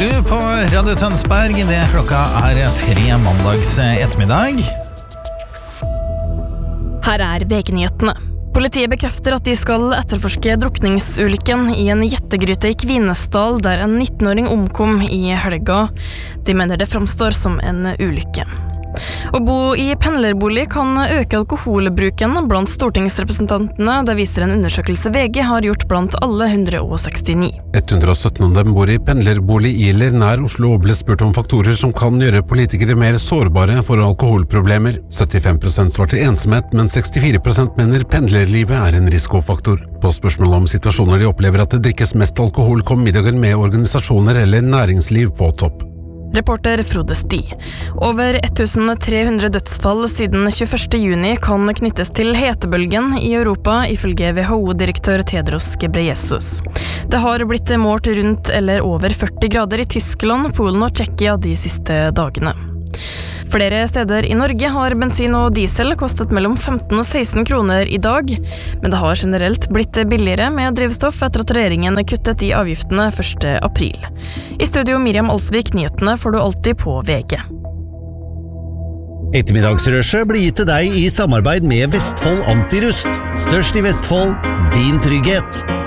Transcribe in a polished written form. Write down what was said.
Lu på Radio Tønsberg. Det klokka 3 mandags ettermiddag. Her VG-nyhetene. Politiet bekrefter at de skal etterforske drukningsulykken i en jettegryte i Kvinesdal, der en 19-åring omkom i helga. De mener det framstår som en ulykke. Å bo i pendlerbolig kan øke alkoholbruken blant stortingsrepresentantene. Det viser en undersøkelse VG har gjort blant alle 169. 117 av dem bor i pendlerbolig i eller nær Oslo og ble spurt om faktorer som kan gjøre politikere mer sårbare for alkoholproblemer. 75% svarte ensomhet, men 64% mener pendlerlivet er en risikofaktor. På spørsmål om situasjoner de opplever at det drikkes mest alkohol, kom middagen med organisasjoner eller næringsliv på topp. Reporter Frode Sti. Over 1300 dødsfall siden 21. juni kan knyttes til hetebølgen i Europa, ifølge WHO-direktør Tedros Ghebreyesus. Det har blitt målt rundt eller over 40 grader i Tyskland, Polen og Tsjekkia de siste dagene. Flere steder i Norge har bensin og diesel kostet mellom 15 og 16 kroner i dag, men det har generelt blitt billigere med drivstoff etter at regjeringen kuttet i avgiftene 1. april. I studio Miriam Alsvik, nyhetene får du alltid på VG. Ettermiddagsrushet blir gitt til deg i samarbeid med Vestfold Antirust. Størst i Vestfold, din trygghet.